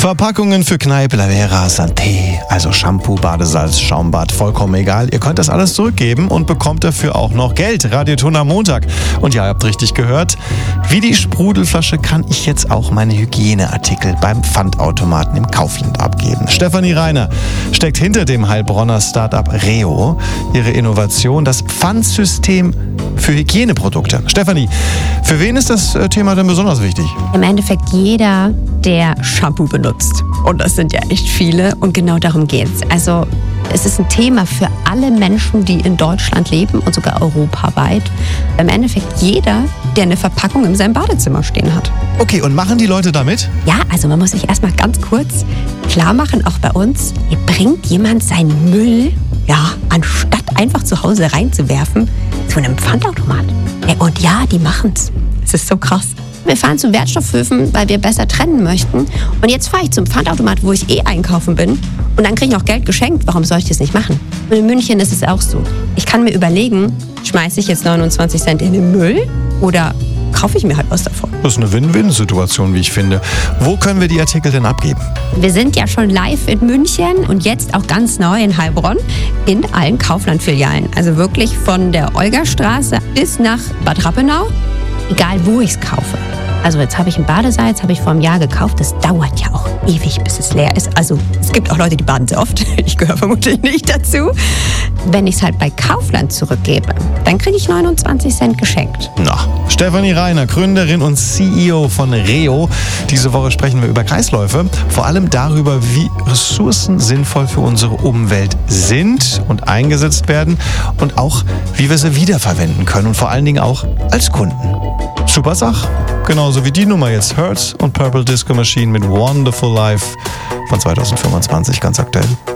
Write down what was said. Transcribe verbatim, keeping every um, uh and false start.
Verpackungen für Kneipe, Lavera, Santé, also Shampoo, Badesalz, Schaumbad, vollkommen egal. Ihr könnt das alles zurückgeben und bekommt dafür auch noch Geld. Radioton am Montag. Und ja, ihr habt richtig gehört, wie die Sprudelflasche kann ich jetzt auch meine Hygieneartikel beim Pfandautomaten im Kaufland abgeben. Stefanie Reiner steckt hinter dem Heilbronner Startup Reo. Ihre Innovation, das Pfandsystem für Hygieneprodukte. Stefanie, für wen ist das Thema denn besonders wichtig? Im Endeffekt jeder, der Shampoo benutzt. Und das sind ja echt viele und genau darum geht's. Also es ist ein Thema für alle Menschen, die in Deutschland leben und sogar europaweit. Im Endeffekt jeder, der eine Verpackung in seinem Badezimmer stehen hat. Okay, und machen die Leute damit? Ja, also man muss sich erstmal ganz kurz klar machen, auch bei uns, hier bringt jemand seinen Müll, ja, anstatt einfach zu Hause reinzuwerfen, zu einem Pfandautomat. Und ja, die machen's. Es ist so krass. Wir fahren zu Wertstoffhöfen, weil wir besser trennen möchten. Und jetzt fahre ich zum Pfandautomat, wo ich eh einkaufen bin. Und dann kriege ich auch Geld geschenkt. Warum soll ich das nicht machen? Und in München ist es auch so. Ich kann mir überlegen, schmeiße ich jetzt neunundzwanzig Cent in den Müll oder kaufe ich mir halt was davon? Das ist eine Win-Win-Situation, wie ich finde. Wo können wir die Artikel denn abgeben? Wir sind ja schon live in München und jetzt auch ganz neu in Heilbronn in allen Kaufland-Filialen. Also wirklich von der Olgastraße bis nach Bad Rappenau, egal wo ich es kaufe. Also jetzt habe ich ein Badesalz, habe ich vor einem Jahr gekauft. Das dauert ja auch ewig, bis es leer ist. Also es gibt auch Leute, die baden sehr oft. Ich gehöre vermutlich nicht dazu. Wenn ich es halt bei Kaufland zurückgebe, dann kriege ich neunundzwanzig Cent geschenkt. Na, Stefanie Reiner, Gründerin und C E O von Reo. Diese Woche sprechen wir über Kreisläufe. Vor allem darüber, wie Ressourcen sinnvoll für unsere Umwelt sind und eingesetzt werden. Und auch, wie wir sie wiederverwenden können. Und vor allen Dingen auch als Kunden. Super Sache. Genauso wie die Nummer jetzt. Hertz und Purple Disco Machine mit Wonderful Life von zweitausendfünfundzwanzig, ganz aktuell.